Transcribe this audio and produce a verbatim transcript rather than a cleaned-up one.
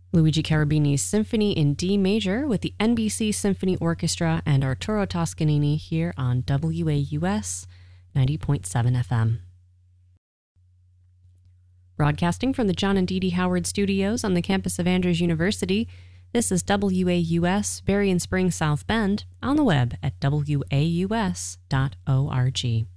Luigi Cherubini's Symphony in D Major with the N B C Symphony Orchestra and Arturo Toscanini here on W A U S ninety point seven F M. Broadcasting from the John and Dee Dee Howard Studios on the campus of Andrews University, this is W A U S, Berrien Springs, South Bend, on the web at W A U S dot org.